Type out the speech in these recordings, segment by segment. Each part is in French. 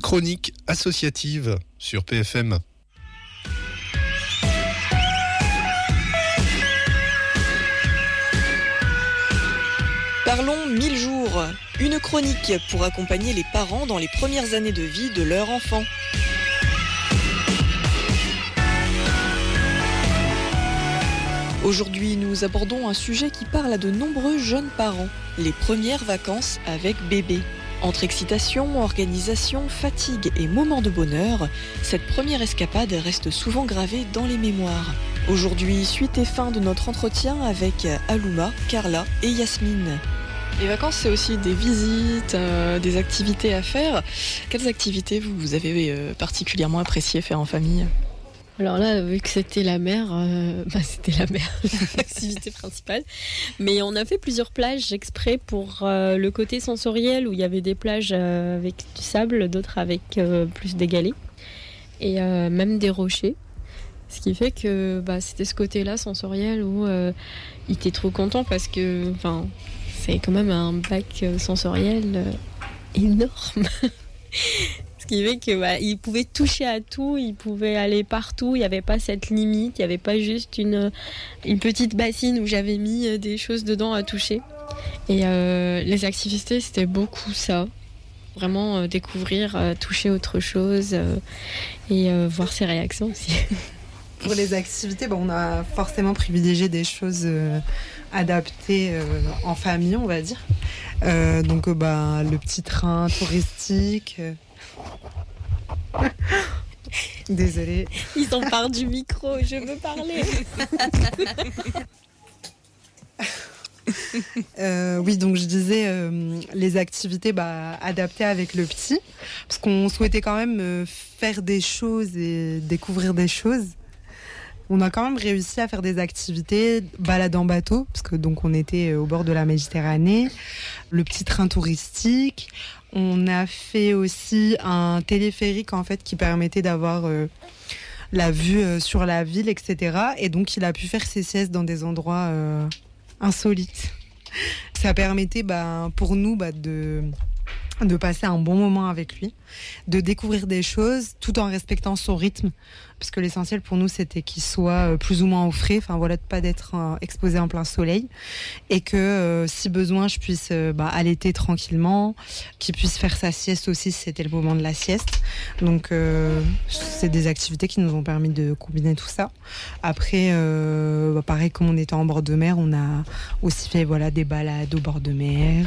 chronique associative sur PFM. Parlons 1000 jours, une chronique pour accompagner les parents dans les premières années de vie de leur enfant. Aujourd'hui, nous abordons un sujet qui parle à de nombreux jeunes parents, les premières vacances avec bébé. Entre excitation, organisation, fatigue et moments de bonheur, cette première escapade reste souvent gravée dans les mémoires. Aujourd'hui, suite et fin de notre entretien avec Alouma, Carla et Yasmine. Les vacances, c'est aussi des visites, des activités à faire. Quelles activités vous avez particulièrement apprécié faire en famille ? Alors là, vu que c'était la mer, c'était la mer, l'activité principale. Mais on a fait plusieurs plages exprès pour le côté sensoriel, où il y avait des plages avec du sable, d'autres avec plus des galets, et même des rochers. Ce qui fait que c'était ce côté-là sensoriel où il était trop content parce que c'est quand même un bac sensoriel énorme. Ce qui fait qu'il pouvait toucher à tout, il pouvait aller partout, il n'y avait pas cette limite, il n'y avait pas juste une petite bassine où j'avais mis des choses dedans à toucher. Et les activités, c'était beaucoup ça. Vraiment découvrir, toucher autre chose et voir ses réactions aussi. Pour les activités, on a forcément privilégié des choses adaptées en famille, on va dire. Donc le petit train touristique... Désolée. Ils s'emparent du micro, je veux parler. Oui, donc je disais les activités adaptées avec le petit, parce qu'on souhaitait quand même faire des choses et découvrir des choses. On a quand même réussi à faire des activités, balade en bateau, parce que donc on était au bord de la Méditerranée, le petit train touristique. On a fait aussi un téléphérique en fait qui permettait d'avoir la vue sur la ville, etc. Et donc il a pu faire ses siestes dans des endroits insolites. Ça permettait pour nous de passer un bon moment avec lui, de découvrir des choses tout en respectant son rythme, parce que l'essentiel pour nous c'était qu'il soit plus ou moins au frais, de pas d'être exposé en plein soleil, et que si besoin je puisse allaiter tranquillement, qu'il puisse faire sa sieste aussi si c'était le moment de la sieste. Donc c'est des activités qui nous ont permis de combiner tout ça. Après pareil, comme on était en bord de mer, on a aussi fait des balades au bord de mer,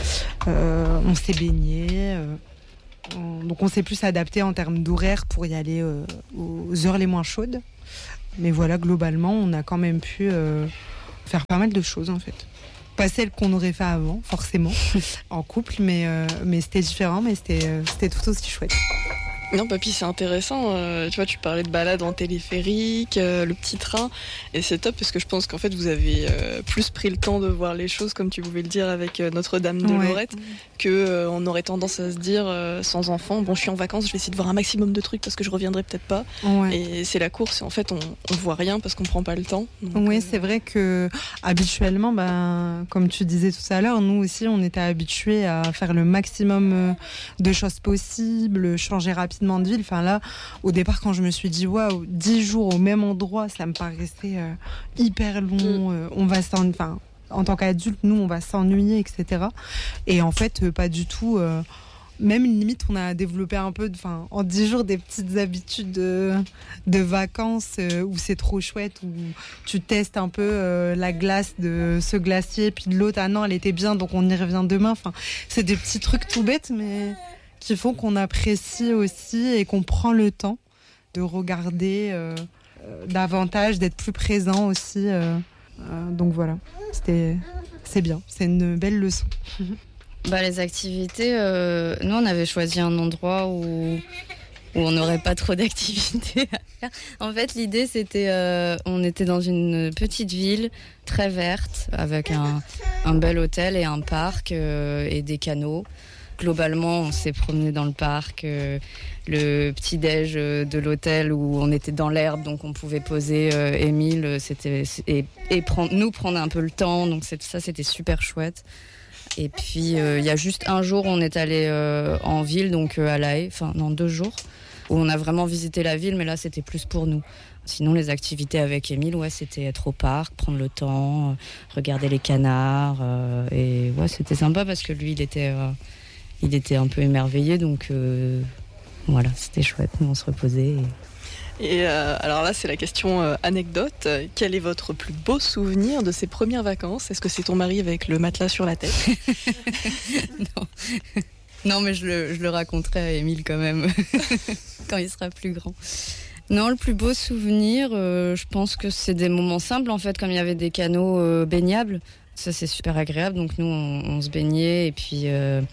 on s'est baigné. Donc on s'est plus adapté en termes d'horaire pour y aller aux heures les moins chaudes. Mais globalement, on a quand même pu faire pas mal de choses en fait. Pas celles qu'on aurait fait avant, forcément, en couple, mais c'était différent, mais c'était tout aussi chouette. Non, papy, c'est intéressant. Tu vois, tu parlais de balade en téléphérique, le petit train. Et c'est top parce que je pense qu'en fait, vous avez plus pris le temps de voir les choses, comme tu pouvais le dire, avec Notre-Dame de Lorette, qu'on aurait tendance à se dire, sans enfant, je suis en vacances, je vais essayer de voir un maximum de trucs parce que je reviendrai peut-être pas. Ouais. Et c'est la course. Et en fait, on voit rien parce qu'on prend pas le temps. Donc, c'est vrai que habituellement, comme tu disais tout à l'heure, nous aussi, on était habitués à faire le maximum de choses possibles, changer rapidement de ville. Là, au départ, quand je me suis dit 10 jours au même endroit, ça me paraissait hyper long. On va en tant qu'adulte, nous, on va s'ennuyer, etc. Et en fait, pas du tout. Même limite, on a développé un peu, en 10 jours, des petites habitudes de vacances où c'est trop chouette, où tu testes un peu la glace de ce glacier, puis de l'autre, non, elle était bien, donc on y revient demain. C'est des petits trucs tout bêtes, mais qui font qu'on apprécie aussi et qu'on prend le temps de regarder davantage, d'être plus présent aussi. Donc voilà, c'est bien, c'est une belle leçon. Les activités, nous on avait choisi un endroit où on n'aurait pas trop d'activités à faire. En fait, l'idée c'était, on était dans une petite ville très verte avec un bel hôtel et un parc et des canaux. Globalement, on s'est promené dans le parc, le petit-déj de l'hôtel où on était dans l'herbe, donc on pouvait poser Émile, prendre un peu le temps, donc ça c'était super chouette. Et puis il y a juste un jour, on est allé en ville, donc à La Haye, 2 jours, où on a vraiment visité la ville, mais là c'était plus pour nous. Sinon les activités avec Émile, c'était être au parc, prendre le temps, regarder les canards, et c'était sympa parce que lui il était un peu émerveillé, donc voilà, c'était chouette, on se reposait. Et alors là, c'est la question anecdote. Quel est votre plus beau souvenir de ces premières vacances ? Est-ce que c'est ton mari avec le matelas sur la tête ? Non, mais je le raconterai à Émile quand même, quand il sera plus grand. Non, le plus beau souvenir, je pense que c'est des moments simples, en fait, comme il y avait des canaux baignables. Ça, c'est super agréable. Donc nous, on se baignait et puis...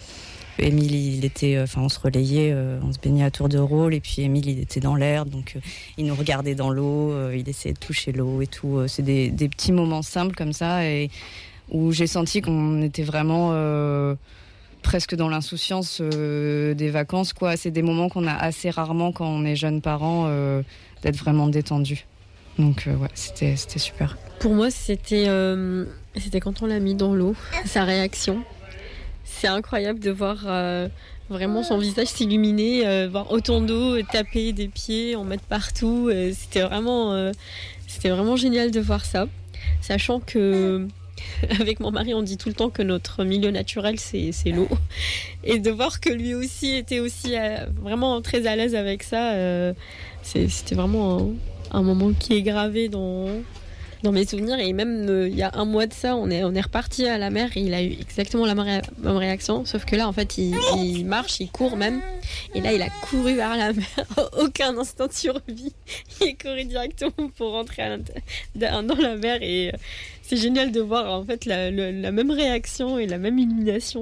Émile, on se relayait, on se baignait à tour de rôle, et puis Émile, il était dans l'herbe, donc il nous regardait dans l'eau, il essayait de toucher l'eau et tout. C'est des petits moments simples comme ça, et où j'ai senti qu'on était vraiment presque dans l'insouciance des vacances, quoi. C'est des moments qu'on a assez rarement quand on est jeunes parents, d'être vraiment détendu. Donc c'était super. Pour moi, c'était quand on l'a mis dans l'eau, sa réaction. C'est incroyable de voir vraiment son visage s'illuminer, voir autant d'eau, taper des pieds, en mettre partout. C'était vraiment génial de voir ça. Sachant que, avec mon mari, on dit tout le temps que notre milieu naturel, c'est l'eau. Et de voir que lui aussi était aussi vraiment très à l'aise avec ça, c'était vraiment un moment qui est gravé dans mes souvenirs. Et même il y a un mois de ça, on est reparti à la mer et il a eu exactement la même réaction, sauf que là en fait il marche, il court même, et là il a couru vers la mer. Aucun instant de survie, il est couru directement pour rentrer dans la mer, et c'est génial de voir en fait la même réaction et la même illumination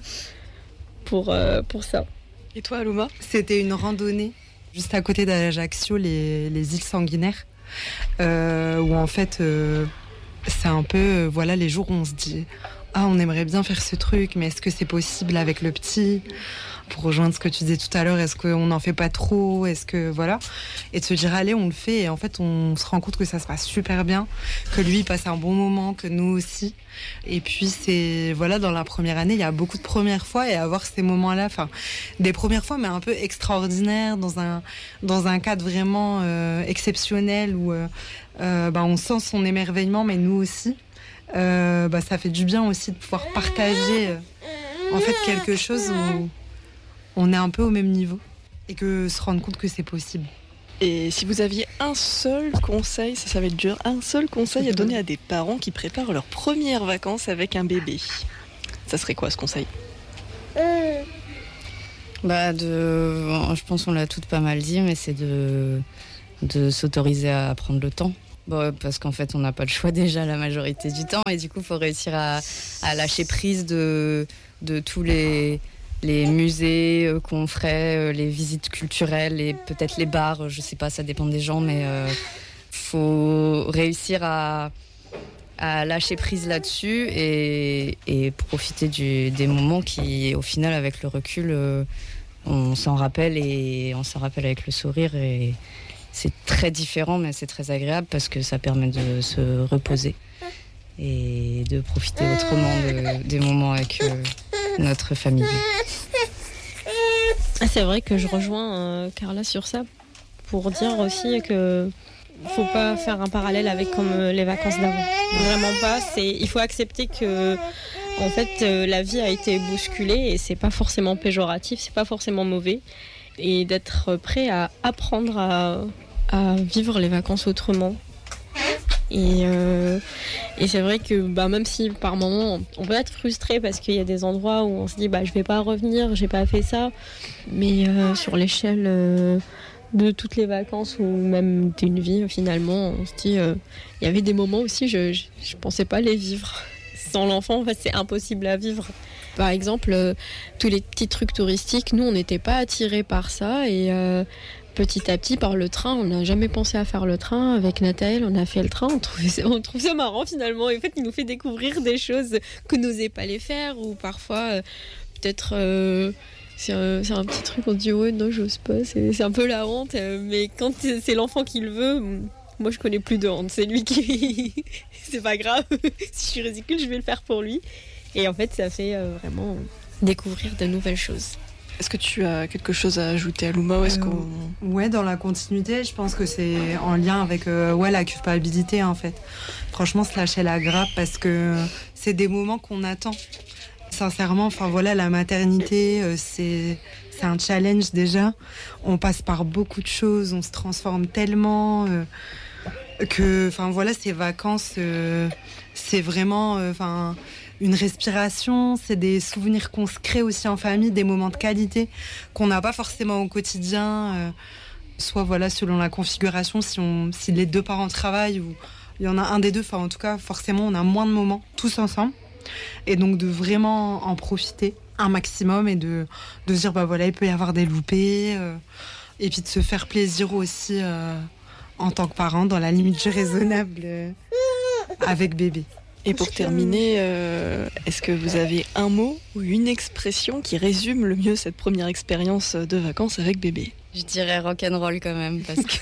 pour ça. Et toi, Alouma ? C'était une randonnée juste à côté d'Ajaccio, les îles Sanguinaires. Où en fait c'est un peu les jours où on se dit on aimerait bien faire ce truc, mais est-ce que c'est possible avec le petit, pour rejoindre ce que tu disais tout à l'heure, est-ce qu'on n'en fait pas trop, est-ce que et de se dire allez, on le fait, et en fait on se rend compte que ça se passe super bien, que lui il passe un bon moment, que nous aussi. Et puis c'est dans la première année il y a beaucoup de premières fois, et avoir ces moments-là, des premières fois mais un peu extraordinaires, dans un cadre vraiment exceptionnel, où on sent son émerveillement, mais nous aussi. Ça fait du bien aussi de pouvoir partager en fait quelque chose où on est un peu au même niveau, et que se rendre compte que c'est possible. Et si vous aviez un seul conseil, ça va être dur, un seul conseil à donner à des parents qui préparent leurs premières vacances avec un bébé, ça serait quoi ce conseil ? Je pense qu'on l'a toutes pas mal dit, mais c'est de s'autoriser à prendre le temps. Parce qu'en fait, on n'a pas le choix déjà la majorité du temps, et du coup, il faut réussir à lâcher prise de tous les musées qu'on ferait, les visites culturelles, et peut-être les bars, je sais pas, ça dépend des gens, mais faut réussir à lâcher prise là-dessus et profiter des moments qui, au final, avec le recul, on s'en rappelle, et on s'en rappelle avec le sourire, et c'est très différent, mais c'est très agréable parce que ça permet de se reposer et de profiter autrement des moments avec notre famille. C'est vrai que je rejoins Carla sur ça, pour dire aussi que faut pas faire un parallèle avec les vacances d'avant. Vraiment pas. Il faut accepter que en fait la vie a été bousculée, et c'est pas forcément péjoratif, c'est pas forcément mauvais, et d'être prêt à apprendre à vivre les vacances autrement. Et c'est vrai que même si par moment on peut être frustré parce qu'il y a des endroits où on se dit je vais pas revenir, j'ai pas fait ça, mais sur l'échelle de toutes les vacances, ou même d'une vie, finalement on se dit il y avait des moments aussi je pensais pas les vivre. Sans l'enfant, en fait, c'est impossible à vivre. Par exemple, tous les petits trucs touristiques, nous on n'était pas attirés par ça, et petit à petit, par le train, on n'a jamais pensé à faire le train. Avec Nathalie, on a fait le train, on trouve ça marrant finalement. Et en fait, il nous fait découvrir des choses que n'osait pas les faire, ou parfois, peut-être, c'est un petit truc, on dit ouais, non, j'ose pas, c'est un peu la honte. Mais quand c'est l'enfant qui le veut, moi je connais plus de honte, c'est lui qui... c'est pas grave, si je suis ridicule, je vais le faire pour lui. Et en fait, ça fait vraiment découvrir de nouvelles choses. Est-ce que tu as quelque chose à ajouter, Alouma, ou est-ce qu'on... Ouais, dans la continuité, je pense que c'est en lien avec la culpabilité, en fait. Franchement, se lâcher la grappe, parce que c'est des moments qu'on attend. Sincèrement, la maternité, c'est un challenge déjà. On passe par beaucoup de choses, on se transforme tellement que, ces vacances, c'est vraiment, une respiration. C'est des souvenirs qu'on se crée aussi en famille, des moments de qualité qu'on n'a pas forcément au quotidien. Soit selon la configuration, si les deux parents travaillent ou il y en a un des deux. En tout cas, forcément, on a moins de moments tous ensemble. Et donc de vraiment en profiter un maximum et de se dire il peut y avoir des loupés et puis de se faire plaisir aussi en tant que parent dans la limite du raisonnable avec bébé. Et pour terminer, est-ce que vous avez un mot ou une expression qui résume le mieux cette première expérience de vacances avec bébé ? Je dirais rock'n'roll quand même, parce que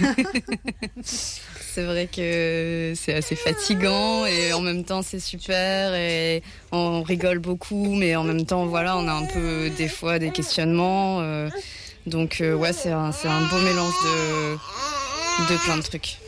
c'est vrai que c'est assez fatigant et en même temps c'est super et on rigole beaucoup, mais en même temps on a un peu des fois des questionnements. Donc c'est un beau mélange de plein de trucs.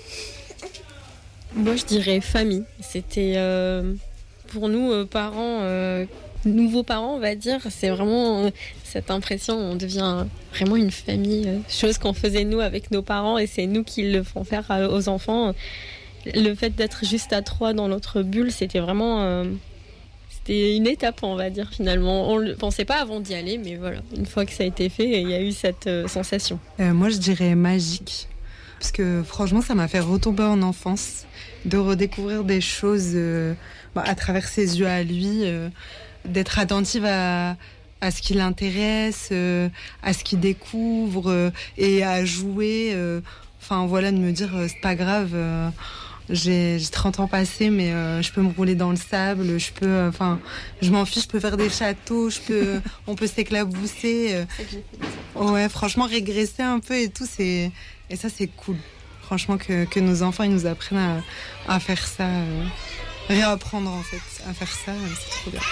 Moi, je dirais famille. C'était pour nous, parents, nouveaux parents, on va dire, c'est vraiment cette impression, on devient vraiment une famille, chose qu'on faisait nous avec nos parents et c'est nous qui le font faire aux enfants. Le fait d'être juste à 3 dans notre bulle, c'était vraiment... c'était une étape, on va dire, finalement. On ne le pensait pas avant d'y aller, mais voilà, une fois que ça a été fait, il y a eu cette sensation. Moi, je dirais magique. Parce que franchement, ça m'a fait retomber en enfance, de redécouvrir des choses à travers ses yeux à lui, d'être attentive à ce qui l'intéresse, à ce qu'il découvre et à jouer. De me dire, c'est pas grave, j'ai 30 ans passés, mais je peux me rouler dans le sable, je m'en fiche, je peux faire des châteaux, on peut s'éclabousser. Ouais, franchement, régresser un peu et tout, et ça, c'est cool. Franchement, que nos enfants ils nous apprennent à faire ça, réapprendre en fait, à faire ça, c'est trop bien.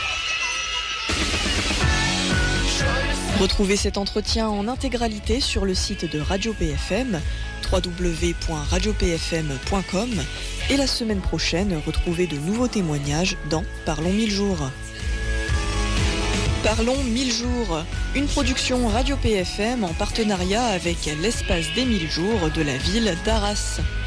Retrouvez cet entretien en intégralité sur le site de Radio PFM, www.radiopfm.com, et la semaine prochaine, retrouvez de nouveaux témoignages dans Parlons 1000 jours. Parlons 1000 jours, une production Radio PFM en partenariat avec l'Espace des 1000 jours de la ville d'Arras.